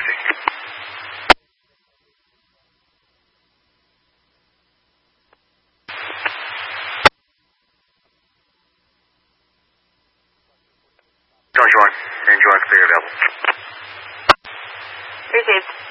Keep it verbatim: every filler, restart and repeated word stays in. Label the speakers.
Speaker 1: taxi. Join, join. And join clear available.
Speaker 2: Received.